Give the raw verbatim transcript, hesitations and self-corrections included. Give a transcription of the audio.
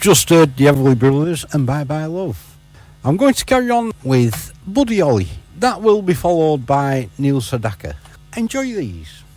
just heard the Everly Brothers and Bye Bye Love. I'm going to carry on with Buddy Holly. That will be followed by Neil Sedaka. Enjoy these.